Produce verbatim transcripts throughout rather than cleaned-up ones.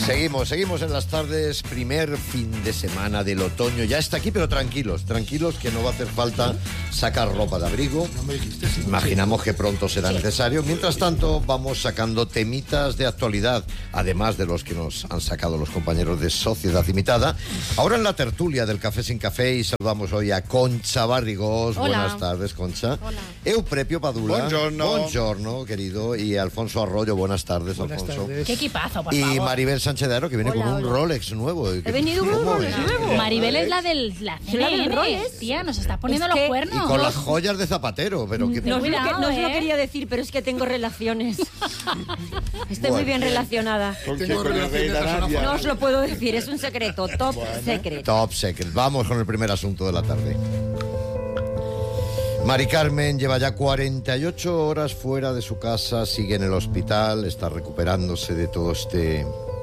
Seguimos, seguimos en las tardes, primer fin de semana del otoño. Ya está aquí, pero tranquilos, tranquilos que no va a hacer falta sacar ropa de abrigo. Imaginamos que pronto será necesario. Mientras tanto, vamos sacando temitas de actualidad, además de los que nos han sacado los compañeros de Sociedad Limitada. Ahora en la tertulia del Café Sin Café y saludamos hoy a Concha Barrigós. Hola. Buenas tardes, Concha. Hola. Euprepio Padula. Buongiorno. Buongiorno, querido. Y Alfonso Arroyo. Buenas tardes, Buenas Alfonso. tardes. Qué equipazo, por Y favor. Maribel Sánchez de Aro, que viene Hola, con un hola. Rolex nuevo. He venido con un ¿Cómo Rolex es? nuevo. Maribel es la del la Soy la del C N N, Rolex. tía, nos está poniendo Es los que- cuernos. Y con las joyas de Zapatero, pero que... No, os lo, Cuidado, que- no os lo ¿eh? quería decir, pero es que tengo relaciones. Estoy muy Bueno. bien relacionada. Tengo relaciones de Arabia. No os lo puedo decir, es un secreto, top secret. Top secret. Vamos con el primer asunto de la tarde. Mari Carmen lleva ya cuarenta y ocho horas fuera de su casa, sigue en el hospital, está recuperándose de todo este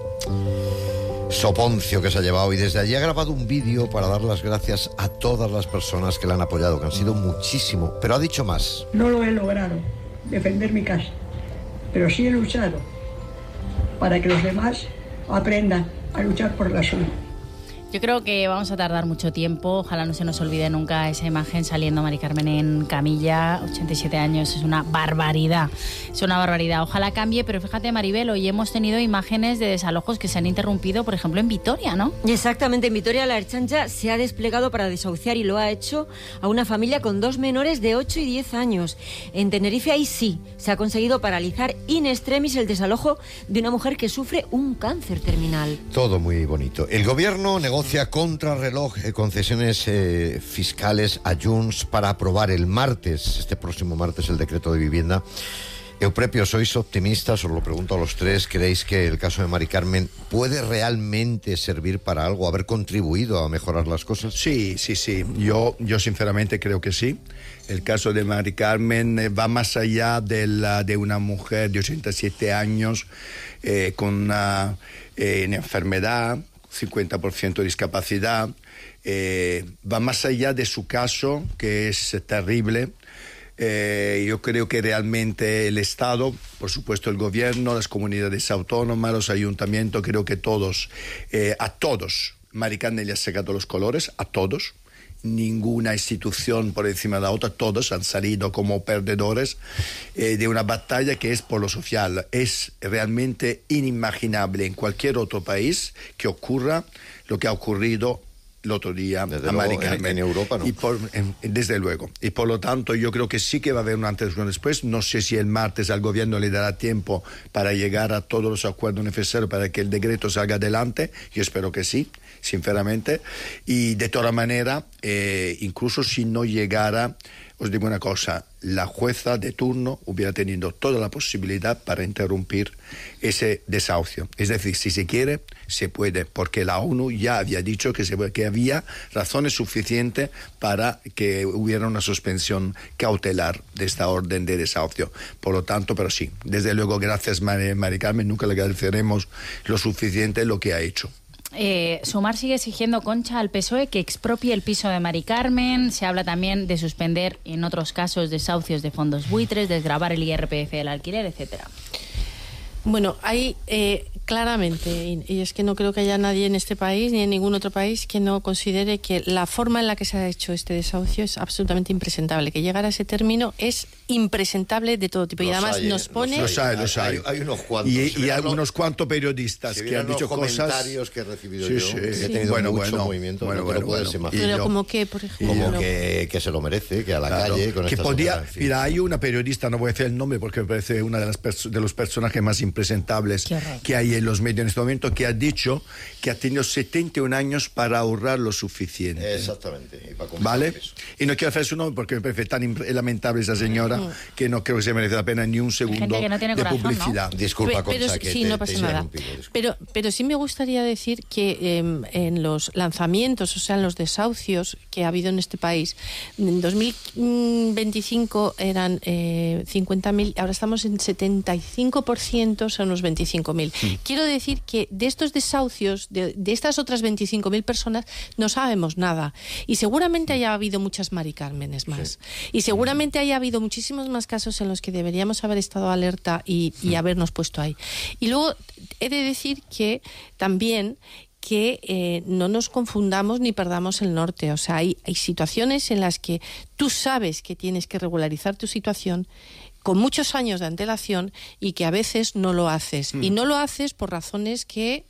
soponcio que se ha llevado y desde allí ha grabado un vídeo para dar las gracias a todas las personas que la han apoyado, que han sido muchísimo, pero ha dicho más. No lo he logrado, defender mi casa, pero sí he luchado para que los demás aprendan a luchar por la suya. Yo creo que vamos a tardar mucho tiempo. Ojalá no se nos olvide nunca esa imagen saliendo Mari Carmen en camilla. ochenta y siete años, es una barbaridad. Es una barbaridad. Ojalá cambie, pero fíjate, Maribel, hoy hemos tenido imágenes de desalojos que se han interrumpido, por ejemplo, en Vitoria, ¿no? Exactamente, en Vitoria la Ertzaintza se ha desplegado para desahuciar y lo ha hecho a una familia con dos menores de ocho y diez años. En Tenerife ahí sí, se ha conseguido paralizar in extremis el desalojo de una mujer que sufre un cáncer terminal. Todo muy bonito. El gobierno negocia contrarreloj eh, concesiones eh, fiscales a Junts para aprobar el martes, este próximo martes, el decreto de vivienda. Euprepio, ¿sois optimistas? Os lo pregunto a los tres. ¿Creéis que el caso de Mari Carmen puede realmente servir para algo, haber contribuido a mejorar las cosas? Sí, sí, sí. Yo, yo sinceramente creo que sí. El caso de Mari Carmen eh, va más allá de, la, de una mujer de ochenta y siete años eh, con una, eh, una enfermedad, cincuenta por ciento de discapacidad. Eh, va más allá de su caso, que es terrible. Eh, yo creo que realmente el Estado, por supuesto el gobierno, las comunidades autónomas, los ayuntamientos, creo que todos, eh, a todos, Mari Carmen le ha sacado los colores, a todos. Ninguna institución por encima de la otra, todos han salido como perdedores eh, de una batalla que es por lo social. Es realmente inimaginable en cualquier otro país que ocurra lo que ha ocurrido el otro día Desde a luego, Mari en- Carmen. en Europa no. Y por, en- desde luego. Y por lo tanto, yo creo que sí que va a haber un antes y un después. No sé si el martes al gobierno le dará tiempo para llegar a todos los acuerdos necesarios para que el decreto salga adelante. Yo espero que sí, sinceramente. Y de toda manera, eh, incluso si no llegara, os digo una cosa, la jueza de turno hubiera tenido toda la posibilidad para interrumpir ese desahucio. Es decir, si se quiere, se puede, porque la ONU ya había dicho que, se, que había razones suficientes para que hubiera una suspensión cautelar de esta orden de desahucio. Por lo tanto, pero sí, desde luego, gracias Mari, Mari Carmen, nunca le agradeceremos lo suficiente lo que ha hecho. Eh, Sumar sigue exigiendo, Concha, al P S O E que expropie el piso de Mari Carmen. Se habla también de suspender, en otros casos, desahucios de fondos buitres, desgravar el I R P F del alquiler, etcétera. Bueno, hay eh, claramente, y, y es que no creo que haya nadie en este país ni en ningún otro país que no considere que la forma en la que se ha hecho este desahucio es absolutamente impresentable. Que llegar a ese término es impresentable de todo tipo. Y Los además hay, nos ¿eh? pone... Los hay, los hay. Hay, hay unos cuantos. Y, Si y vieran algunos los- cuantos periodistas si que vieran han dicho los cosas... comentarios que he recibido Sí, yo, sí. que he Sí. tenido Bueno, mucho bueno, movimiento, bueno, no te lo bueno, puedes bueno. imaginar. Pero yo- como que, por ejemplo... Como que, que se lo merece, que a la Claro, calle con que esta podía, sociedad, en fin. mira, hay una periodista, no voy a decir el nombre porque me parece una de las perso- de los personajes más impresentables Qué horror. que hay en los medios en este momento, que ha dicho que ha tenido setenta y un años para ahorrar lo suficiente. Exactamente. y para comprar ¿Vale? eso. Y no quiero hacer su nombre porque me parece tan im- lamentable esa señora que no creo que se merece la pena ni un segundo Gente que no tiene de corazón, ¿no? publicidad. Disculpa, Pe- pero Concha, sí, que sí, te, no te pasa he nada. interrumpido, disculpa. Pero, pero sí me gustaría decir que eh, en los lanzamientos, o sea, en los desahucios que ha habido en este país, en dos mil veinticinco eran eh, cincuenta mil, ahora estamos en setenta y cinco por ciento, son unos veinticinco mil. quiero decir que de estos desahucios, de, de estas otras veinticinco mil personas, no sabemos nada. Y seguramente haya habido muchas Mari Cármenes más. Sí. Y seguramente haya habido muchísimos más casos en los que deberíamos haber estado alerta y, y habernos puesto ahí. Y luego he de decir que también que eh, no nos confundamos ni perdamos el norte. O sea, hay, hay situaciones en las que tú sabes que tienes que regularizar tu situación con muchos años de antelación y que a veces no lo haces. Mm. Y no lo haces por razones que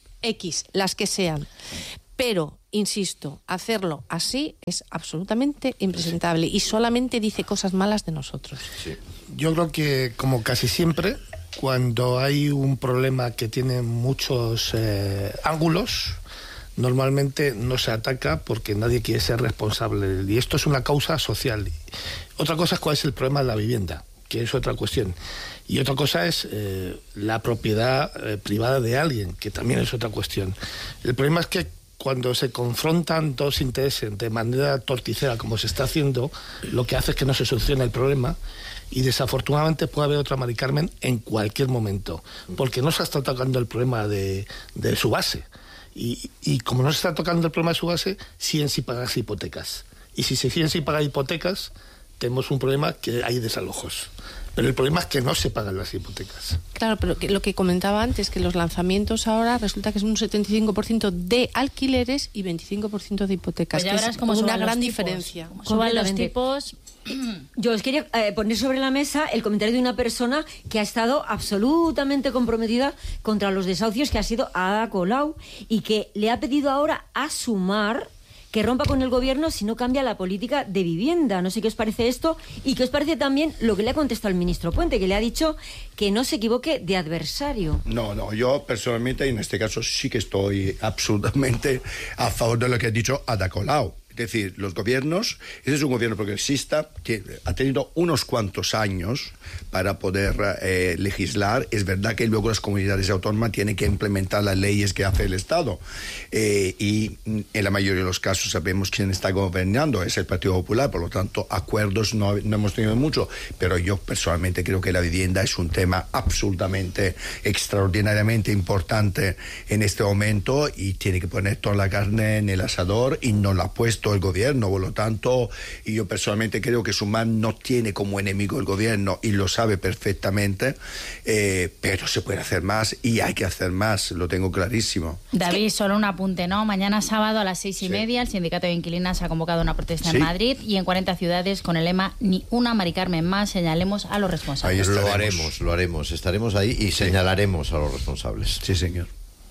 X, las que sean. Pero, insisto, hacerlo así es absolutamente impresentable y solamente dice cosas malas de nosotros. Sí. Yo creo que, como casi siempre, cuando hay un problema que tiene muchos eh, ángulos, normalmente no se ataca porque nadie quiere ser responsable. Y esto es una causa social. Otra cosa es cuál es el problema de la vivienda, que es otra cuestión. Y otra cosa es eh, la propiedad eh, privada de alguien, que también es otra cuestión. El problema es que cuando se confrontan dos intereses de manera torticera, como se está haciendo, lo que hace es que no se solucione el problema. Y desafortunadamente puede haber otra Mari Carmen en cualquier momento, porque no se está tocando el problema de, de su base. Y, y como no se está tocando el problema de su base, siguen sin pagar hipotecas. Y si se siguen sin pagar hipotecas, tenemos un problema que hay desalojos. Pero el problema es que no se pagan las hipotecas. Claro, pero que lo que comentaba antes, que los lanzamientos ahora resulta que es un setenta y cinco por ciento de alquileres y veinticinco por ciento de hipotecas, pues ya que verás es cómo una gran tipos. diferencia. Suban los tipos. Yo os quería eh, poner sobre la mesa el comentario de una persona que ha estado absolutamente comprometida contra los desahucios, que ha sido Ada Colau, y que le ha pedido ahora a Sumar que rompa con el gobierno si no cambia la política de vivienda. No sé qué os parece esto y qué os parece también lo que le ha contestado el ministro Puente, que le ha dicho que no se equivoque de adversario. No, no, yo personalmente en este caso sí que estoy absolutamente a favor de lo que ha dicho Ada Colau. Es decir, los gobiernos, este es un gobierno progresista que ha tenido unos cuantos años para poder eh, legislar. Es verdad que luego las comunidades autónomas tienen que implementar las leyes que hace el Estado. Eh, y en la mayoría de los casos sabemos quién está gobernando, es el Partido Popular, por lo tanto, acuerdos no, no hemos tenido mucho. Pero yo personalmente creo que la vivienda es un tema absolutamente, extraordinariamente importante en este momento y tiene que poner toda la carne en el asador y no la ha puesto el gobierno, por lo tanto, y yo personalmente creo que Sumar no tiene como enemigo el gobierno y lo sabe perfectamente, eh, pero se puede hacer más y hay que hacer más, lo tengo clarísimo. David, solo un apunte, ¿no? Mañana sábado a las seis y sí. media el Sindicato de Inquilinas ha convocado una protesta ¿Sí? en Madrid y en cuarenta ciudades con el lema "Ni una Mari Carmen más", señalemos a los responsables. Ahí lo haremos, lo haremos, estaremos ahí y sí. señalaremos a los responsables. Sí, señor.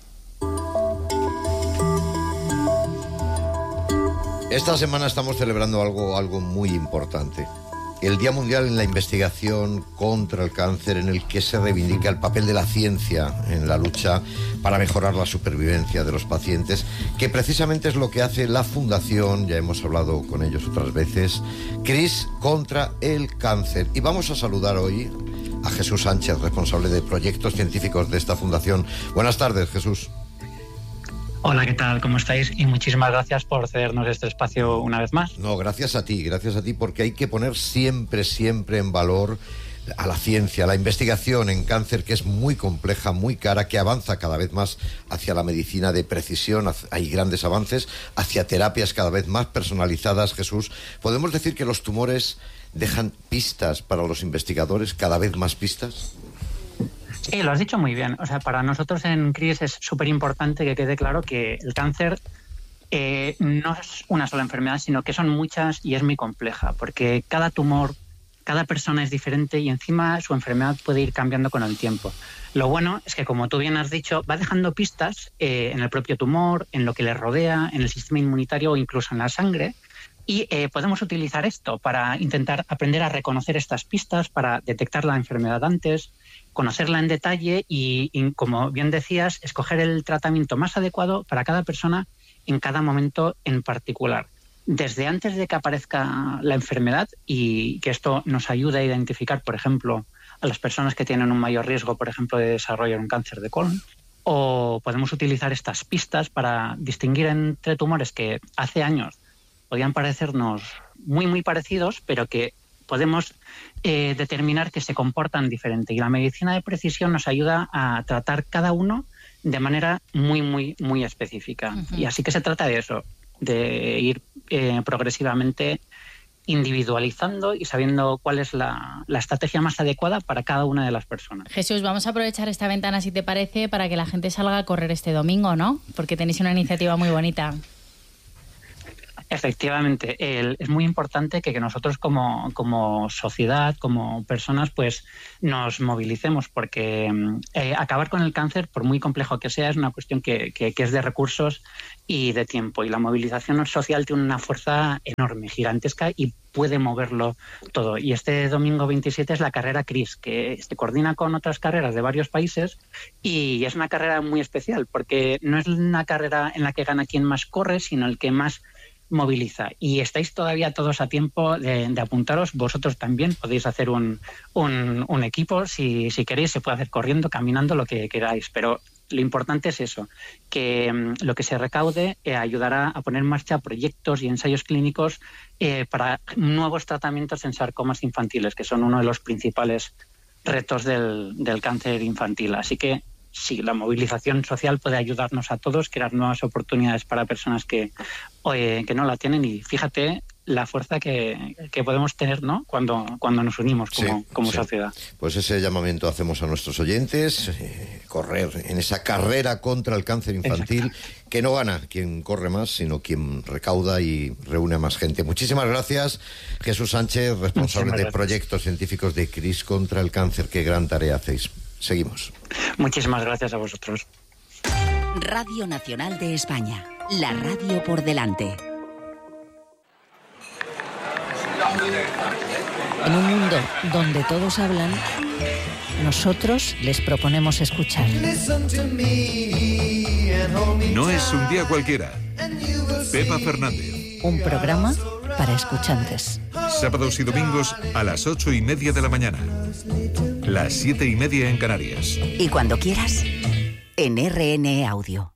Esta semana estamos celebrando algo, algo muy importante. El Día Mundial en la Investigación contra el Cáncer, en el que se reivindica el papel de la ciencia en la lucha para mejorar la supervivencia de los pacientes, que precisamente es lo que hace la Fundación, ya hemos hablado con ellos otras veces, CRIS contra el Cáncer. Y vamos a saludar hoy a Jesús Sánchez, responsable de proyectos científicos de esta fundación. Buenas tardes, Jesús. Hola, ¿qué tal? ¿Cómo estáis? Y muchísimas gracias por cedernos este espacio una vez más. No, gracias a ti, gracias a ti, porque hay que poner siempre, siempre en valor a la ciencia, a la investigación en cáncer, que es muy compleja, muy cara, que avanza cada vez más hacia la medicina de precisión. Hay grandes avances hacia terapias cada vez más personalizadas. Jesús, ¿podemos decir que los tumores dejan pistas para los investigadores, cada vez más pistas? Sí, lo has dicho muy bien. O sea, para nosotros en CRIS es súper importante que quede claro que el cáncer eh, no es una sola enfermedad, sino que son muchas y es muy compleja, porque cada tumor, cada persona es diferente y encima su enfermedad puede ir cambiando con el tiempo. Lo bueno es que, como tú bien has dicho, va dejando pistas eh, en el propio tumor, en lo que le rodea, en el sistema inmunitario o incluso en la sangre. Y eh, podemos utilizar esto para intentar aprender a reconocer estas pistas, para detectar la enfermedad antes, conocerla en detalle y, y, como bien decías, escoger el tratamiento más adecuado para cada persona en cada momento en particular. Desde antes de que aparezca la enfermedad, y que esto nos ayude a identificar, por ejemplo, a las personas que tienen un mayor riesgo, por ejemplo, de desarrollar un cáncer de colon, o podemos utilizar estas pistas para distinguir entre tumores que hace años podían parecernos muy, muy parecidos, pero que podemos eh, determinar que se comportan diferente. Y la medicina de precisión nos ayuda a tratar cada uno de manera muy, muy, muy específica. Uh-huh. Y así que se trata de eso, de ir eh, progresivamente individualizando y sabiendo cuál es la, la estrategia más adecuada para cada una de las personas. Jesús, vamos a aprovechar esta ventana, si te parece, para que la gente salga a correr este domingo, ¿no? Porque tenéis una iniciativa muy bonita. Efectivamente, el, es muy importante que, que nosotros como, como sociedad, como personas, pues nos movilicemos, porque eh, acabar con el cáncer, por muy complejo que sea, es una cuestión que, que, que es de recursos y de tiempo. Y la movilización social tiene una fuerza enorme, gigantesca, y puede moverlo todo. Y este domingo veintisiete es la carrera CRIS, que se coordina con otras carreras de varios países, y es una carrera muy especial, porque no es una carrera en la que gana quien más corre, sino el que más moviliza. Y estáis todavía todos a tiempo de, de apuntaros. Vosotros también podéis hacer un, un, un equipo. Si, si queréis, se puede hacer corriendo, caminando, lo que queráis. Pero lo importante es eso, que um, lo que se recaude eh, ayudará a poner en marcha proyectos y ensayos clínicos eh, para nuevos tratamientos en sarcomas infantiles, que son uno de los principales retos del, del cáncer infantil. Así que sí, la movilización social puede ayudarnos a todos, crear nuevas oportunidades para personas que, eh, que no la tienen. Y fíjate la fuerza que, que podemos tener, ¿no?, cuando, cuando nos unimos como, sí, como sí. sociedad. Pues ese llamamiento hacemos a nuestros oyentes, eh, correr en esa carrera contra el cáncer infantil. Exacto. Que no gana quien corre más, sino quien recauda y reúne a más gente. Muchísimas gracias, Jesús Sánchez, responsable de proyectos científicos de CRIS contra el cáncer. Qué gran tarea hacéis. Seguimos. Muchísimas gracias a vosotros. Radio Nacional de España, la radio por delante. En un mundo donde todos hablan, nosotros les proponemos escuchar. No es un día cualquiera. Pepa Fernández. Un programa para escuchantes. Sábados y domingos a las ocho y media de la mañana. Las siete y media en Canarias. Y cuando quieras, en R N E Audio.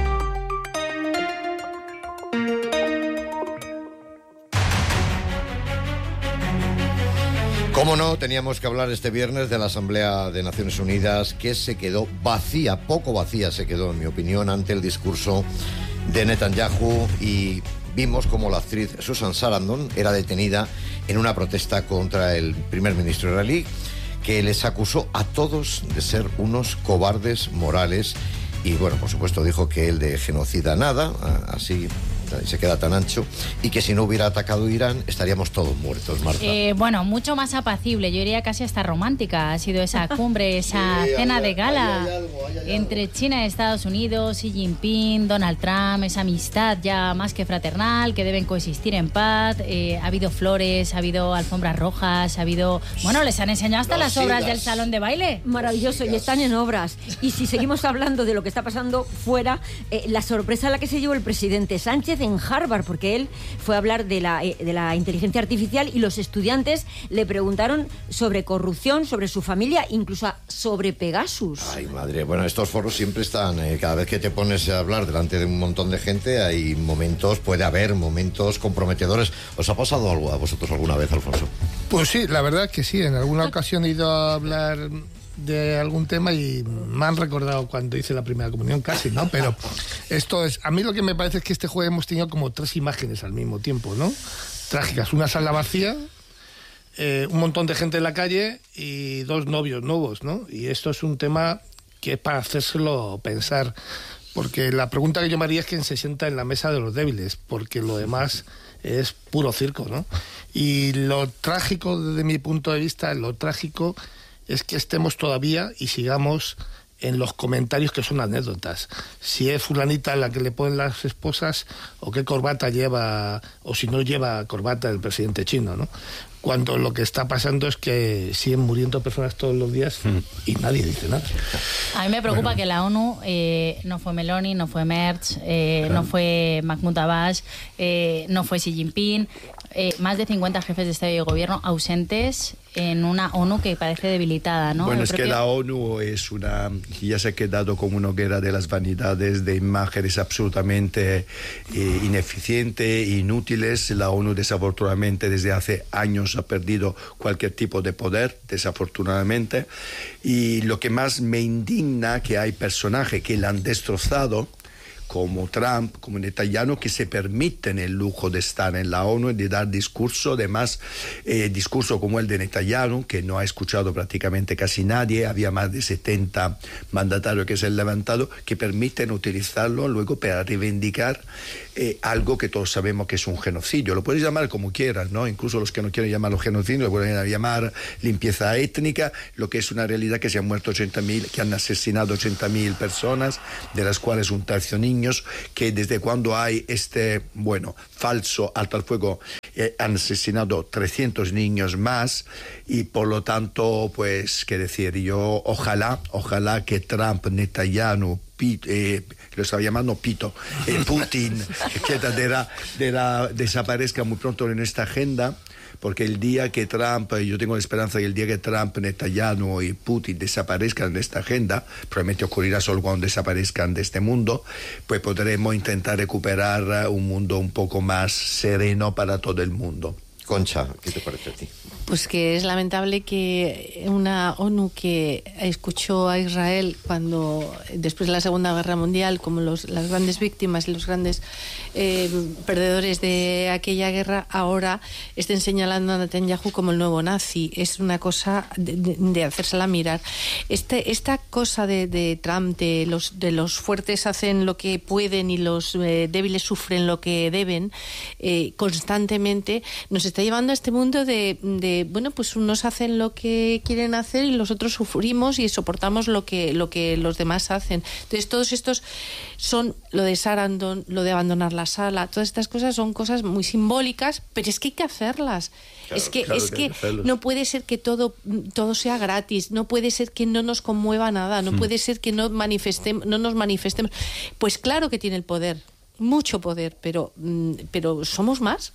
Cómo no, teníamos que hablar este viernes de la Asamblea de Naciones Unidas, que se quedó vacía, poco vacía se quedó, en mi opinión, ante el discurso de Netanyahu, y vimos como la actriz Susan Sarandon era detenida en una protesta contra el primer ministro israelí, que les acusó a todos de ser unos cobardes morales. Y bueno, por supuesto dijo que él de genocida nada, así se queda tan ancho, y que si no hubiera atacado Irán estaríamos todos muertos, Marta. Eh, bueno, mucho más apacible, yo diría casi hasta romántica ha sido esa cumbre, esa sí, cena hay, de gala hay, hay algo, hay algo. entre China y Estados Unidos, Xi Jinping, Donald Trump, esa amistad ya más que fraternal, que deben coexistir en paz. Eh, ha habido flores, ha habido alfombras rojas, ha habido... Bueno, les han enseñado hasta Los las obras del salón de baile. Maravilloso, y están en obras. Y si seguimos hablando de lo que está pasando fuera, eh, la sorpresa a la que se llevó el presidente Sánchez en Harvard, porque él fue a hablar de la, eh, de la inteligencia artificial, y los estudiantes le preguntaron sobre corrupción, sobre su familia, incluso sobre Pegasus. Ay, madre, bueno, estos foros siempre están, eh, cada vez que te pones a hablar delante de un montón de gente, hay momentos, puede haber momentos comprometedores. ¿Os ha pasado algo a vosotros alguna vez, Alfonso? Pues sí, la verdad que sí, en alguna ocasión he ido a hablar de algún tema y me han recordado cuando hice la primera comunión, casi, ¿no? Pero esto es, a mí lo que me parece es que este jueves hemos tenido como tres imágenes al mismo tiempo, ¿no? Trágicas, una sala vacía, eh, un montón de gente en la calle y dos novios nuevos, ¿no? Y esto es un tema que es para hacérselo pensar, porque la pregunta que yo me haría es quién se sienta en la mesa de los débiles, porque lo demás es puro circo, ¿no? Y lo trágico, desde mi punto de vista, lo trágico es que estemos todavía y sigamos en los comentarios que son anécdotas. Si es fulanita la que le ponen las esposas, o qué corbata lleva, o si no lleva corbata el presidente chino, ¿no? Cuando lo que está pasando es que siguen muriendo personas todos los días y nadie dice nada. A mí me preocupa bueno. que la ONU eh, no fue Meloni, no fue Merz, eh, claro. no fue Mahmoud Abbas, eh, no fue Xi Jinping, eh, más de cincuenta jefes de Estado y de Gobierno ausentes, en una ONU que parece debilitada, ¿no? Bueno, El es propio... que la ONU es una, ya se ha quedado como una guerra de las vanidades, de imágenes absolutamente eh, ineficientes, inútiles. La ONU desafortunadamente desde hace años ha perdido cualquier tipo de poder, desafortunadamente. Y lo que más me indigna que hay personajes que la han destrozado, como Trump, como Netanyahu, que se permiten el lujo de estar en la ONU y de dar discurso, además, eh, discurso como el de Netanyahu, que no ha escuchado prácticamente casi nadie, había más de setenta mandatarios que se han levantado, que permiten utilizarlo luego para reivindicar eh, algo que todos sabemos que es un genocidio. Lo puedes llamar como quieras, ¿no? Incluso los que no quieren llamarlo genocidio, lo pueden llamar limpieza étnica, lo que es una realidad que se han muerto ochenta mil, que han asesinado ochenta mil personas, de las cuales un tercio niños, que desde cuando hay este, bueno, falso alto al fuego, eh, han asesinado trescientos niños más, y por lo tanto, pues, qué decir, yo ojalá, ojalá que Trump, Netanyahu, Pito, eh, lo estaba llamando Pito, eh, Putin, que de la, de la, desaparezca muy pronto en esta agenda, porque el día que Trump, yo tengo la esperanza que el día que Trump, Netanyahu y Putin desaparezcan de esta agenda, probablemente ocurrirá solo cuando desaparezcan de este mundo, pues podremos intentar recuperar un mundo un poco más sereno para todo el mundo. Concha, ¿qué te parece a ti? Pues que es lamentable que una ONU que escuchó a Israel cuando, después de la Segunda Guerra Mundial, como los, las grandes víctimas y los grandes eh, perdedores de aquella guerra, ahora estén señalando a Netanyahu como el nuevo nazi. Es una cosa de, de, de hacérsela mirar. Este, esta cosa de, de Trump, de los, de los fuertes hacen lo que pueden y los eh, débiles sufren lo que deben, eh, constantemente nos está llevando a este mundo de, de bueno, pues unos hacen lo que quieren hacer y los otros sufrimos y soportamos lo que, lo que los demás hacen. Entonces todos estos son lo de Sarandon, lo de abandonar la sala, todas estas cosas son cosas muy simbólicas, pero es que hay que hacerlas. Claro, es que, claro es que, que no puede ser que todo, todo sea gratis, no puede ser que no nos conmueva nada, no hmm. puede ser que no, manifestemos, no nos manifestemos. Pues claro que tiene el poder, mucho poder, pero, pero somos más.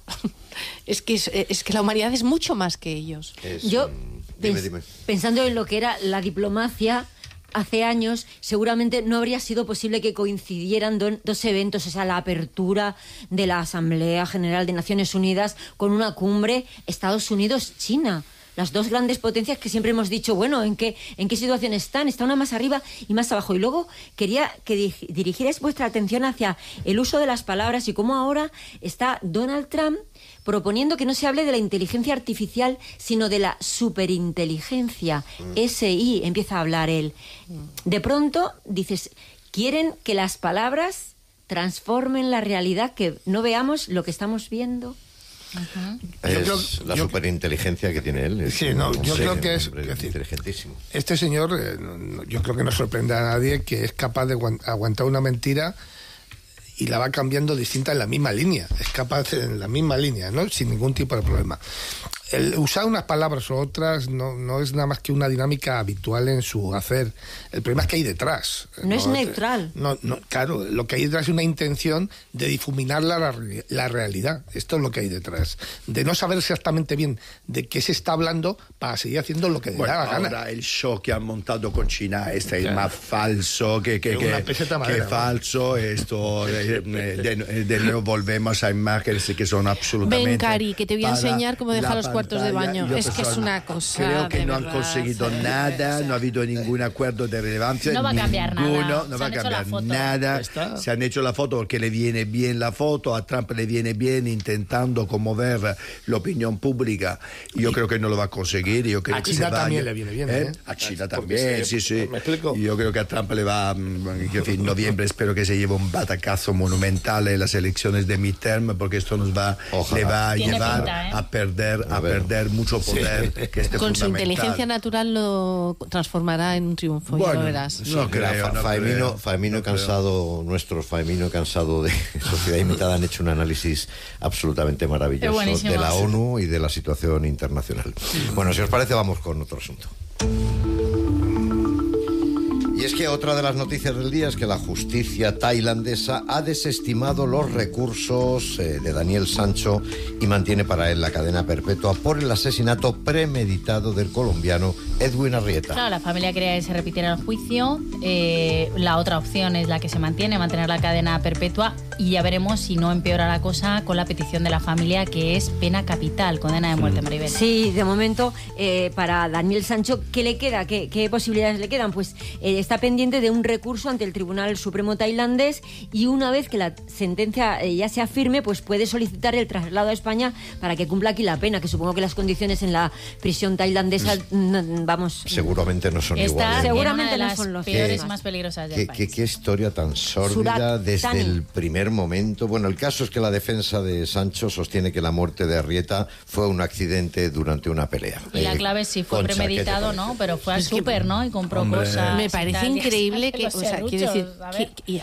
Es que es, es que la humanidad es mucho más que ellos. Es, Yo, dime, dime. pensando en lo que era la diplomacia hace años, seguramente no habría sido posible que coincidieran do, dos eventos, o sea, la apertura de la Asamblea General de Naciones Unidas con una cumbre Estados Unidos-China. Las dos grandes potencias que siempre hemos dicho, bueno, ¿en qué, en qué situación están? Está una más arriba y más abajo. Y luego quería que di- dirigierais vuestra atención hacia el uso de las palabras y cómo ahora está Donald Trump proponiendo que no se hable de la inteligencia artificial, sino de la superinteligencia. Mm. S I empieza a hablar él. De pronto, dices, quieren que las palabras transformen la realidad, que no veamos lo que estamos viendo. Uh-huh. Es creo, la yo, superinteligencia que tiene él. Es sí, no, un, yo sé, creo que es, es decir, inteligentísimo. Este señor, eh, no, yo creo que no sorprende a nadie que es capaz de aguantar una mentira y la va cambiando distinta en la misma línea. Es capaz en la misma línea, ¿no? Sin ningún tipo de problema. El usar unas palabras u otras no, no es nada más que una dinámica habitual en su hacer. El problema es que hay detrás. No, no es neutral. No, no, claro, lo que hay detrás es una intención de difuminar la, la realidad. Esto es lo que hay detrás. De no saber exactamente bien de qué se está hablando para seguir haciendo lo que le bueno, da la gana. Ahora el show que han montado con China este claro. es más falso que, que, que, que ¿no? falso. Esto de, de, de nuevo volvemos a imágenes que son absolutamente... Ven, Cari, que te voy a enseñar cómo dejar los cuartos de baño. Es que es una cosa. Creo que no verdad, han conseguido sí, nada, sí. no ha habido ningún acuerdo de relevancia. No va a cambiar ninguno, nada. No Se va a cambiar nada. Se han hecho la foto porque le viene bien la foto, a Trump le viene bien intentando conmover la opinión pública. Yo y creo que no lo va a conseguir. Yo creo a que China se también vaya. le viene bien. ¿Eh? ¿eh? A China también, sí, sí. ¿Me explico? Yo creo que a Trump le va, en noviembre espero que se lleve un batacazo monumental en las elecciones de midterm, porque esto nos va, le va a Tiene llevar pinta, ¿eh? a perder, a, a perder mucho poder. Sí. Que este con su inteligencia natural lo transformará en un triunfo, bueno, ya lo verás. No sí, creo, no Faemino, creo, Faemino no cansado, creo. nuestro Faemino cansado de Sociedad Imitada han hecho un análisis absolutamente maravilloso de la ONU y de la situación internacional. Bueno, si os parece, vamos con otro asunto. Y Y es que otra de las noticias del día es que la justicia tailandesa ha desestimado los recursos eh, de Daniel Sancho y mantiene para él la cadena perpetua por el asesinato premeditado del colombiano Edwin Arrieta. Claro, la familia quería que se repitiera el juicio. Eh, la otra opción es la que se mantiene, mantener la cadena perpetua, y ya veremos si no empeora la cosa con la petición de la familia, que es pena capital, condena de muerte, Maribel. Sí, de momento, eh, para Daniel Sancho, ¿qué le queda? ¿Qué, qué posibilidades le quedan? Pues eh, está pendiente de un recurso ante el Tribunal Supremo tailandés, y una vez que la sentencia eh, ya sea firme, pues puede solicitar el traslado a España para que cumpla aquí la pena, que supongo que las condiciones en la prisión tailandesa, mm, vamos... Seguramente no son Está iguales. Seguramente una de no son las los peores ¿Qué? y más peligrosas del ¿Qué, país. qué, qué historia tan sórdida Surat desde Thani. el primer momento. Bueno, el caso es que la defensa de Sancho sostiene que la muerte de Arrieta fue un accidente durante una pelea. Y la Eh, clave es si fue Concha, ¿qué te premeditado, parece? ¿no? Pero fue al Es que- súper, ¿no? Y compró Hombre. cosas. Me y parece tal, y increíble hasta que, los o sea, quiero decir, serruchos, a que- ver. que-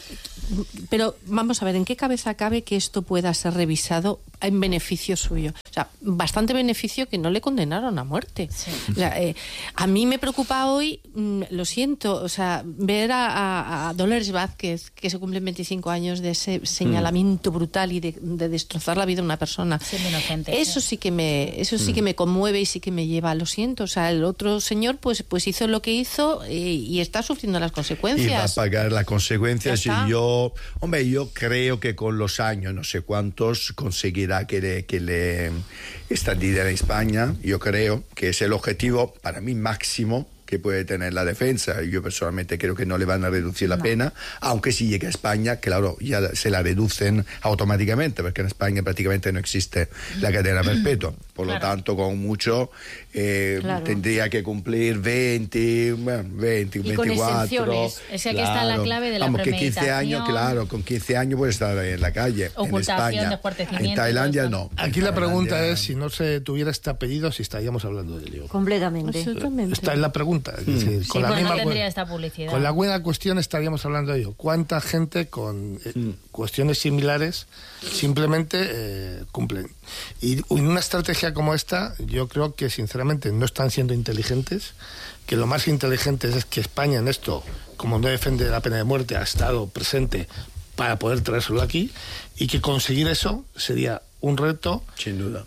pero vamos a ver, ¿en qué cabeza cabe que esto pueda ser revisado en beneficio suyo? O sea, bastante beneficio que no le condenaron a muerte. O sea, eh, a mí me preocupa hoy, mm, lo siento, o sea, ver a, a- a Dolores Vázquez, que se cumplen veinticinco años de ese señalamiento brutal y de, de destrozar la vida de una persona. Siendo inocente. Eso sí que me, eso sí que me conmueve y sí que me lleva, lo siento. O sea, el otro señor pues, pues hizo lo que hizo eh, y está sufriendo las Y va a consecuencias. pagar las consecuencias. Y Ya está. yo, hombre, yo creo que con los años, no sé cuántos, conseguirá que le, que le extraditen a España. Yo creo que es el objetivo, para mí, máximo que puede tener la defensa. Yo personalmente creo que no le van a reducir la No. pena, aunque si llega a España, claro, ya se la reducen automáticamente, porque en España prácticamente no existe la cadena perpetua. Por lo Claro. tanto, con mucho, eh, Claro. tendría que cumplir veinte, bueno, veinte, Y con veinticuatro. exenciones. Es que aquí está la clave de la Vamos, que quince años, premeditación. claro, con quince años puede estar en la calle. Ocultación, en España. descuartecimiento, En Tailandia todo no. Aquí En la pregunta Tailandia- es, si no se tuviera este apellido, si estaríamos hablando de lío. Completamente. Absolutamente. Esta es la pregunta. Es decir, Sí, con, la pues no misma, tendría cu- esta publicidad. con la buena cuestión estaríamos hablando de ello. ¿Cuánta gente con eh, cuestiones similares simplemente eh, cumplen? Y en una estrategia como esta, yo creo que sinceramente no están siendo inteligentes, que lo más inteligente es que España en esto, como no defiende la pena de muerte, ha estado presente para poder traérselo aquí, y que conseguir eso sería un reto Sin duda.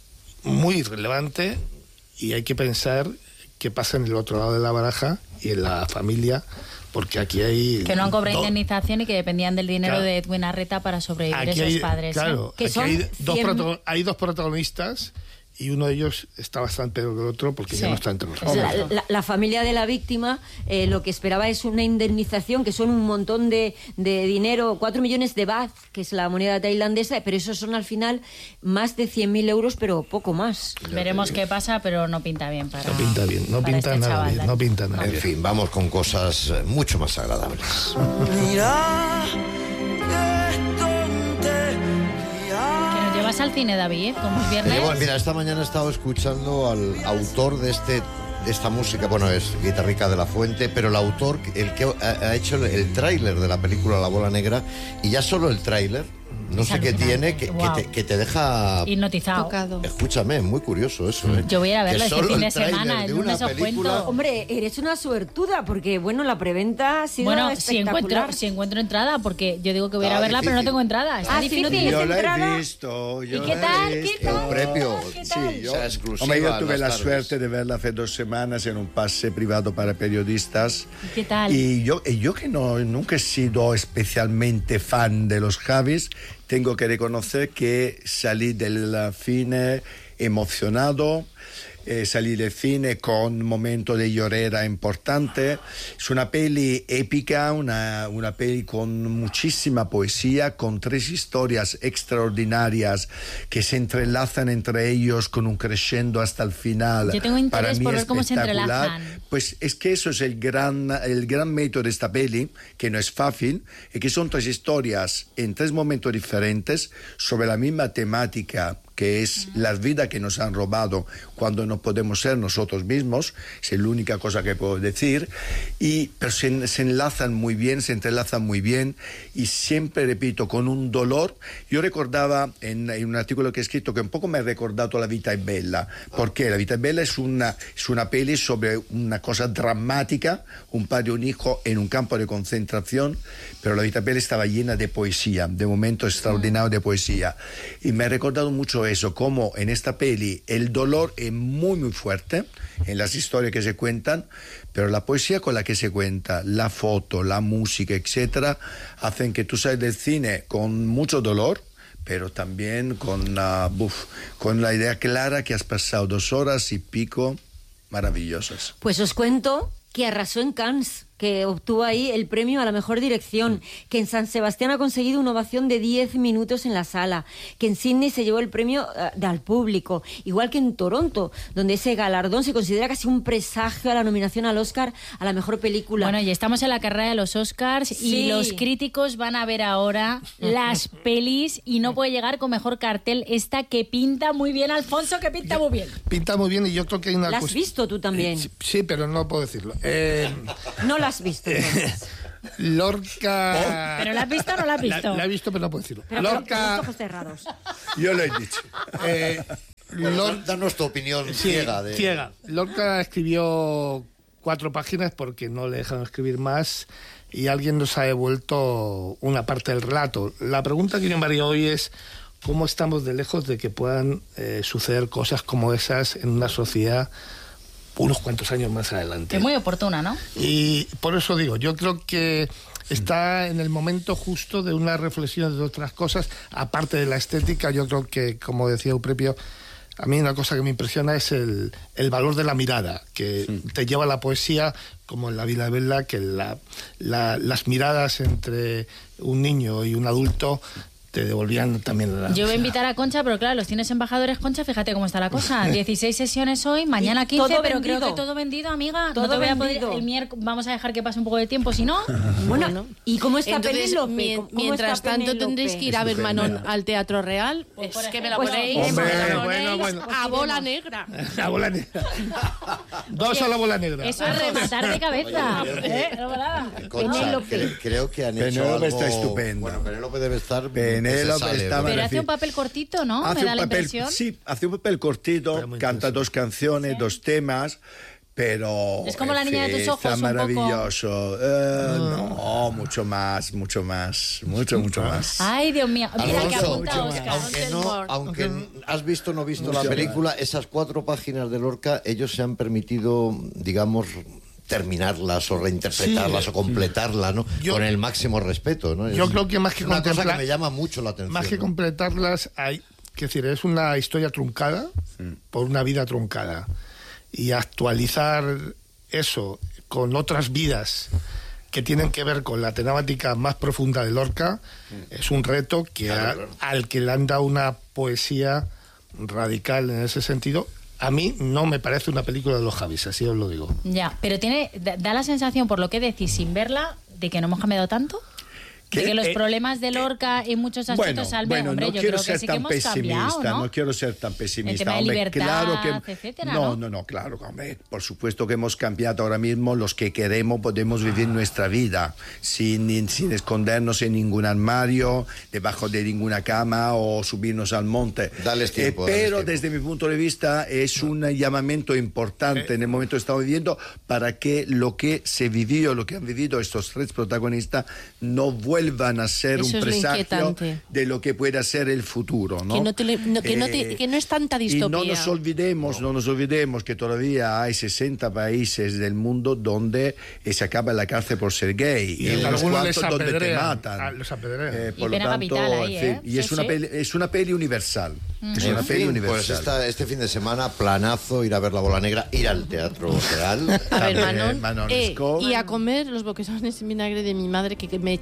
muy relevante, y hay que pensar qué pasa en el otro lado de la baraja y en la familia, porque aquí hay... Que no han cobrado do- indemnización y que dependían del dinero Claro. de Edwin Arrieta para sobrevivir aquí esos hay, padres. ¿eh? claro, Que aquí son hay dos, cien proto- hay dos protagonistas, y uno de ellos está bastante peor que el otro porque Sí. ya no está entre los Exacto. La, la- la familia de la víctima eh, lo que esperaba es una indemnización, que son un montón de, de dinero, cuatro millones de baht, que es la moneda tailandesa, pero esos son al final más de cien mil euros, pero poco más. Veremos qué pasa, pero no pinta bien para. No pinta bien, no para pinta este nada chaval, bien, Dani. no pinta nada En bien. fin, vamos con cosas eh, mucho más agradables. Que nos llevas al cine, David, como es Te viernes. llevo- mira, esta mañana he estado escuchando al autor de este de esta música, bueno, es Guitarrica de la Fuente, pero el autor, el que ha, ha hecho el, el tráiler de la película La Bola Negra, y ya solo el tráiler, no Es sé qué alucinante. tiene, que, que Wow. te, que te deja... Hipnotizado. Tocado. Escúchame, es muy curioso eso, ¿eh? Yo voy a ir a verlo Que este solo fin de el tráiler semana, de el una lunes os película- cuento. Hombre, eres una suertuda, porque bueno, la preventa ha sido Bueno, si espectacular. encuentro, si encuentro entrada, porque yo digo que voy a ir a Ah, verla, pero no difícil. tengo entrada. Está Ah, difícil. sí, Yo ¿tienes la entrada? he visto. Yo ¿Y qué la he tal? ¿Qué visto. tal? El premio, ¿Qué Sí, tal? yo, O sea, exclusiva hombre, yo en tuve las la tardes. suerte de verla hace dos semanas en un pase privado para periodistas. ¿Y qué tal? Y yo, y yo que no, nunca he sido especialmente fan de los Javis, tengo que reconocer que salí del cine emocionado. Eh, salí del cine con un momento de llorera importante. Es una peli épica, una, una peli con muchísima poesía, con tres historias extraordinarias que se entrelazan entre ellos con un crescendo hasta el final. Yo tengo interés Para mí por ver cómo se espectacular. entrelazan. Pues es que eso es el gran, el gran mérito de esta peli, que no es fácil, y que son tres historias en tres momentos diferentes sobre la misma temática que es la vida que nos han robado cuando no podemos ser nosotros mismos, es la única cosa que puedo decir, y, pero se, se enlazan muy bien, se entrelazan muy bien, y siempre, repito, con un dolor. Yo recordaba en, en un artículo que he escrito que un poco me ha recordado La vita è bella, porque La vita è bella es una, es una peli sobre una cosa dramática, un padre y un hijo en un campo de concentración, pero La vita è bella estaba llena de poesía, de momentos extraordinarios de poesía, y me ha recordado mucho eso, como en esta peli el dolor es muy muy fuerte en las historias que se cuentan, pero la poesía con la que se cuenta, la foto, la música, etcétera, hacen que tú sales del cine con mucho dolor, pero también con, uh, buf, con la idea clara que has pasado dos horas y pico maravillosas. Pues os cuento que arrasó en Cannes, que obtuvo ahí el premio a la mejor dirección, que en San Sebastián ha conseguido una ovación de diez minutos en la sala, que en Sydney se llevó el premio uh, al público, igual que en Toronto, donde ese galardón se considera casi un presagio a la nominación al Oscar a la mejor película. Bueno, y estamos en la carrera de los Oscars, sí, y los críticos van a ver ahora las pelis, y no puede llegar con mejor cartel esta que pinta muy bien, Alfonso, que pinta muy bien. Pinta muy bien, y yo creo que hay una... ¿La has visto tú también? Eh, sí, pero no puedo decirlo. Eh... No la has visto. Lorca... ¿Pero la has visto o no la has visto? La, la he visto, pero no puedo decirlo. Pero Lorca... con los ojos cerrados. Yo lo he dicho. Eh, Lor... Danos tu opinión sí, ciega. De... ciega. Lorca escribió cuatro páginas porque no le dejaron escribir más, y alguien nos ha devuelto una parte del relato. La pregunta que yo me haría hoy es: ¿cómo estamos de lejos de que puedan eh, suceder cosas como esas en una sociedad unos cuantos años más adelante? Es muy oportuna, ¿no? Y por eso digo, yo creo que está en el momento justo de una reflexión de otras cosas, aparte de la estética. Yo creo que, como decía Euprepio, a mí una cosa que me impresiona es el, el valor de la mirada, que sí. te lleva a la poesía, como en La vida bella, que la, la, las miradas entre un niño y un adulto te devolvían también la... Yo voy a invitar a Concha, pero claro, los cines embajadores, Concha, fíjate cómo está la cosa. dieciséis sesiones hoy, mañana quince, pero vendido. Creo que todo vendido, amiga. Todo no te voy a vendido. poder, el miércoles vamos a dejar que pase un poco de tiempo, si no... Bueno, bueno, ¿y cómo está Penélope? Mi, mientras está tanto Penélope? tendréis que ir a ver Manon al Teatro Real, pues, pues que me la pues, ponéis, hombre, me la bueno, ponéis bueno. a bola negra. La bola negra. Dos a la bola negra. Eso es rematar de cabeza. ¿Eh? No volada. Concha, cre- creo que han hecho Penélope algo... está estupenda. Bueno, Penélope debe estar... Penélope se sale, está ¿no? Pero hace un papel cortito, ¿no? Hace Me da un la papel, impresión. sí, hace un papel cortito, canta dos canciones, sí. dos temas, pero... Es como La niña de tus ojos, está un poco. maravilloso. Eh, no, mucho más, mucho más, mucho, mucho más. Ay, Dios mío. Mira que Alfonso, apunta mucho Oscar. más. Aunque no, aunque has visto o no visto la película, esas cuatro páginas de Lorca, ellos se han permitido, digamos, terminarlas o reinterpretarlas sí, o completarlas, ¿no? Yo, con el máximo respeto, ¿no? Yo es, creo que más que una cosa contemplar, que me llama mucho la atención. Más que ¿no? completarlas, hay, que decir, es una historia truncada sí. por una vida truncada, y actualizar eso con otras vidas que tienen que ver con la temática más profunda de Lorca sí. es un reto que claro, a, claro. al que le han dado una poesía radical en ese sentido. A mí no me parece una película de los Javis, así os lo digo. Ya, pero tiene da, da la sensación, por lo que decís, sin verla, de que no hemos cambiado tanto. De que los eh, problemas de Lorca en muchos aspectos, bueno, Albe, bueno, hombre, no yo quiero creo ser que sí tan que hemos pesimista, cambiado, ¿no? no quiero ser tan pesimista. El tema de hombre, libertad, claro que, etcétera, no, ¿no? no, no, claro, hombre, por supuesto que hemos cambiado ahora mismo. Los que queremos podemos vivir nuestra vida sin, sin escondernos en ningún armario, debajo de ninguna cama o subirnos al monte. Dales tiempo, eh, pero dales desde mi punto de vista es un llamamiento importante eh. en el momento que estamos viviendo para que lo que se vivió, lo que han vivido estos tres protagonistas no vuelvan a ser Eso un presagio de lo que pueda ser el futuro, ¿no? Que no, te, no, que, eh, no te, que no es tanta distopía. Y no nos olvidemos, no. no nos olvidemos que todavía hay sesenta países del mundo donde eh, se acaba la cárcel por ser gay, y en en unos cuantos donde te matan. Ah, los apedrean. Eh, por y lo pena tanto, capital ahí, ¿eh? y es, sí, una sí. peli, es una peli universal. Mm. Es en una fin, peli universal. Pues esta, este fin de semana, planazo, ir a ver La Bola Negra, ir al Teatro Real. A ver, Manon, Manon eh, Scott. y a comer los boquerones en vinagre de mi madre, que, que me echó una broma.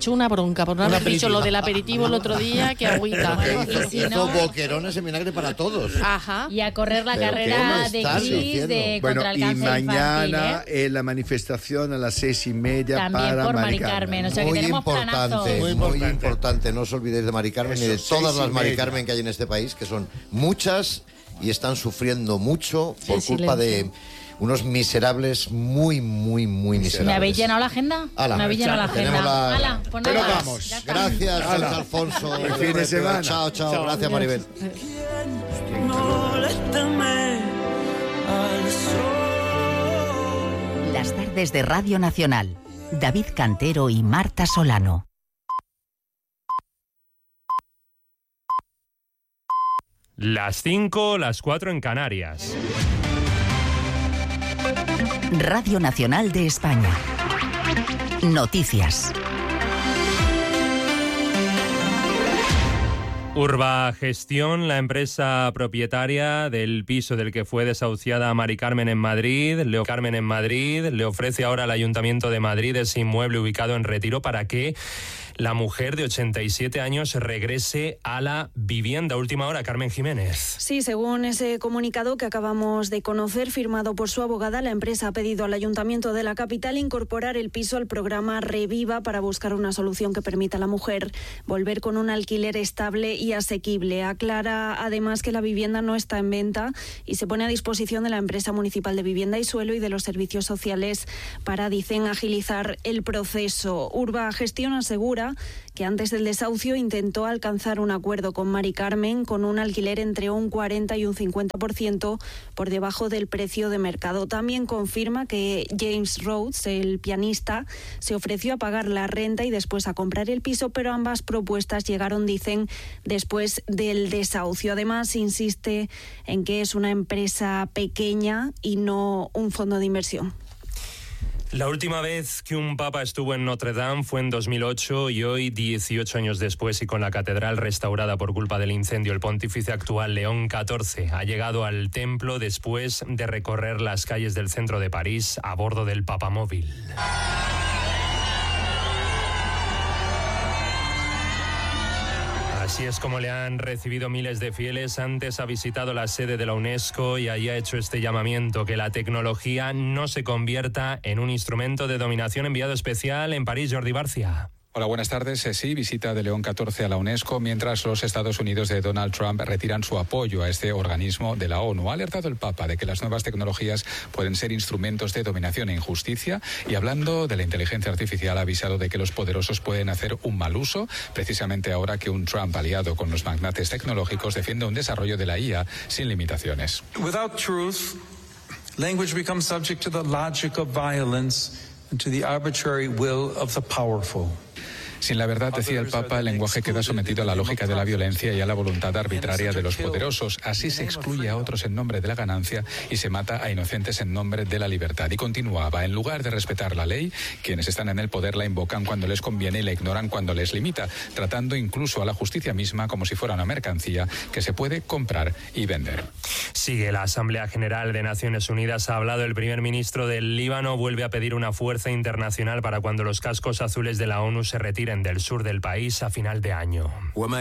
bronca por no haber dicho lo del aperitivo el otro día, que agüita. Hizo, si hizo no- boquerones en vinagre para todos. Ajá. Y a correr la ¿Pero carrera qué me de estás Cris diciendo? de Bueno, contra el y cáncer mañana infantil, ¿eh? eh, la manifestación a las seis y media También para por Mari Mari Carmen, o sea que Muy tenemos importante, planazos. muy Muy importante. importante. No os olvidéis de Mari Carmen Eso, y de todas seis y las Mari media. Carmen que hay en este país, que son muchas y están sufriendo mucho por Sí, culpa silencio. de unos miserables muy, muy, muy miserables. ¿Me habéis llenado la agenda? Ala, ¿Me habéis llenado la agenda? tenemos la- Ala, pues Pero nada, vamos, ya está. Gracias, Hala. Sánchez Alfonso. Buen fin de semana. Chao, chao. Chao. Gracias, Maribel. Las tardes de Radio Nacional. David Cantero y Marta Solano. Las cinco, las cuatro en Canarias. Radio Nacional de España. Noticias. Urbagestión, la empresa propietaria del piso del que fue desahuciada Mari Carmen en Madrid, Leo Carmen en Madrid, le ofrece ahora al Ayuntamiento de Madrid ese inmueble ubicado en Retiro para que la mujer de ochenta y siete años regrese a la vivienda. Última hora, Carmen Jiménez. Sí, según ese comunicado que acabamos de conocer, firmado por su abogada, la empresa ha pedido al Ayuntamiento de la capital incorporar el piso al programa Reviva para buscar una solución que permita a la mujer volver con un alquiler estable y asequible. Aclara además que la vivienda no está en venta y se pone a disposición de la empresa municipal de vivienda y suelo y de los servicios sociales para, dicen, agilizar el proceso. Urbagestión asegura que antes del desahucio intentó alcanzar un acuerdo con Mari Carmen con un alquiler entre un cuarenta y un cincuenta por ciento por debajo del precio de mercado. También confirma que James Rhodes, el pianista, se ofreció a pagar la renta y después a comprar el piso, pero ambas propuestas llegaron, dicen, después del desahucio. Además, insiste en que es una empresa pequeña y no un fondo de inversión. La última vez que un papa estuvo en Notre Dame fue en dos mil ocho y hoy, dieciocho años después y con la catedral restaurada por culpa del incendio, el pontífice actual León catorce ha llegado al templo después de recorrer las calles del centro de París a bordo del papamóvil. Así es como le han recibido miles de fieles. Antes ha visitado la sede de la UNESCO y allí ha hecho este llamamiento, que la tecnología no se convierta en un instrumento de dominación. Enviado especial en París, Jordi Barcia. Hola, buenas tardes. Sí, visita de León catorce a la UNESCO, mientras los Estados Unidos de Donald Trump retiran su apoyo a este organismo de la ONU. Ha alertado el Papa de que las nuevas tecnologías pueden ser instrumentos de dominación e injusticia, y hablando de la inteligencia artificial ha avisado de que los poderosos pueden hacer un mal uso, precisamente ahora que un Trump aliado con los magnates tecnológicos defiende un desarrollo de la I A sin limitaciones. Without truth, language becomes subject to the logic of violence and to the arbitrary will of the powerful. Sin la verdad, decía el Papa, el lenguaje queda sometido a la lógica de la violencia y a la voluntad arbitraria de los poderosos. Así se excluye a otros en nombre de la ganancia y se mata a inocentes en nombre de la libertad. Y continuaba, en lugar de respetar la ley, quienes están en el poder la invocan cuando les conviene y la ignoran cuando les limita, tratando incluso a la justicia misma como si fuera una mercancía que se puede comprar y vender. Sigue la Asamblea General de Naciones Unidas. Ha hablado el primer ministro del Líbano. Vuelve a pedir una fuerza internacional para cuando los cascos azules de la ONU se retiren del sur del país a final de año.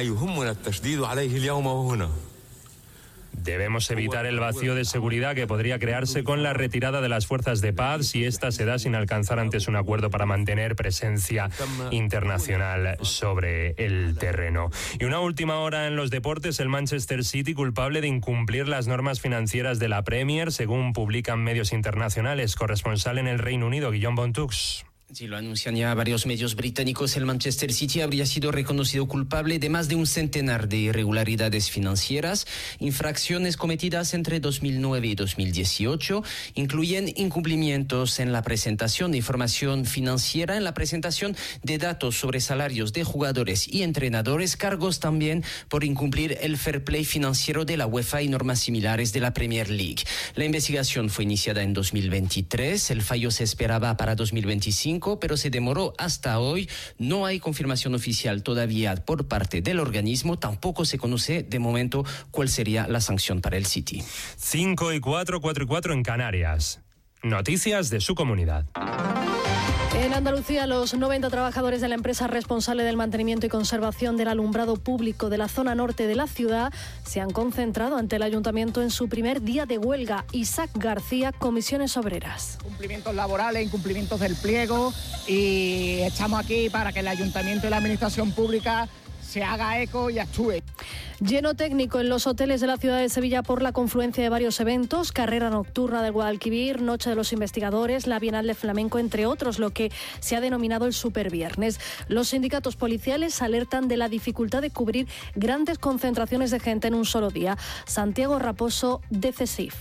Debemos evitar el vacío de seguridad que podría crearse con la retirada de las fuerzas de paz si esta se da sin alcanzar antes un acuerdo para mantener presencia internacional sobre el terreno. Y una última hora en los deportes, el Manchester City culpable de incumplir las normas financieras de la Premier, según publican medios internacionales. Corresponsal en el Reino Unido, Guillaume Bontux. Si lo anuncian ya varios medios británicos, el Manchester City habría sido reconocido culpable de más de un centenar de irregularidades financieras. Infracciones cometidas entre dos mil nueve y dos mil dieciocho incluyen incumplimientos en la presentación de información financiera, en la presentación de datos sobre salarios de jugadores y entrenadores, cargos también por incumplir el fair play financiero de la UEFA y normas similares de la Premier League. La investigación fue iniciada en dos mil veintitrés, el fallo se esperaba para dos mil veinticinco, pero se demoró hasta hoy. No hay confirmación oficial todavía por parte del organismo. Tampoco se conoce de momento cuál sería la sanción para el City. cinco y cuatro, cuatro y cuatro en Canarias. Noticias de su comunidad. En Andalucía, los noventa trabajadores de la empresa responsable del mantenimiento y conservación del alumbrado público de la zona norte de la ciudad se han concentrado ante el ayuntamiento en su primer día de huelga. Isaac García, Comisiones Obreras. Incumplimientos laborales, incumplimientos del pliego, y estamos aquí para que el ayuntamiento y la administración pública se haga eco y actúe. Lleno técnico en los hoteles de la ciudad de Sevilla por la confluencia de varios eventos, carrera nocturna del Guadalquivir, Noche de los Investigadores, la Bienal de Flamenco, entre otros, lo que se ha denominado el Superviernes. Los sindicatos policiales alertan de la dificultad de cubrir grandes concentraciones de gente en un solo día. Santiago Raposo, de CESIF.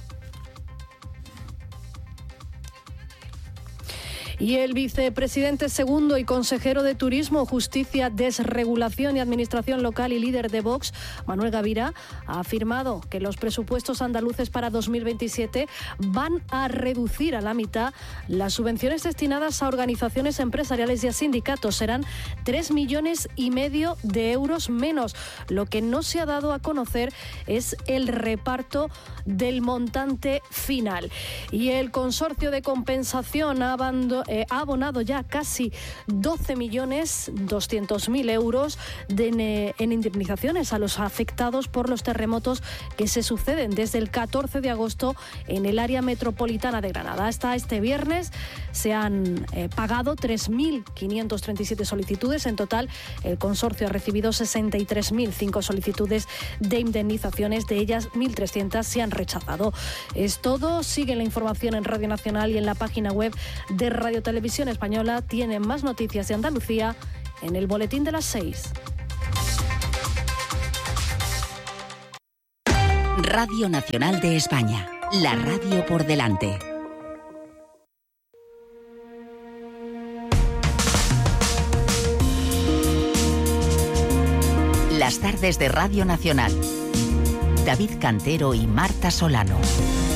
Y el vicepresidente segundo y consejero de Turismo, Justicia, Desregulación y Administración Local y líder de Vox, Manuel Gavira, ha afirmado que los presupuestos andaluces para dos mil veintisiete van a reducir a la mitad las subvenciones destinadas a organizaciones empresariales y a sindicatos. Serán tres millones y medio de euros menos. Lo que no se ha dado a conocer es el reparto del montante final. Y el consorcio de compensación ha abandonado Eh, ha abonado ya casi doce millones doscientos mil euros de, en indemnizaciones a los afectados por los terremotos que se suceden desde el catorce de agosto en el área metropolitana de Granada. Hasta este viernes se han eh, pagado tres mil quinientas treinta y siete solicitudes. En total, el consorcio ha recibido sesenta y tres mil cinco solicitudes de indemnizaciones. De ellas, mil trescientas se han rechazado. Es todo. Sigue la información en Radio Nacional y en la página web de Radio Televisión Española. Tienen más noticias de Andalucía en el boletín de las seis. Radio Nacional de España, la radio por delante. Las tardes de Radio Nacional. David Cantero y Marta Solano.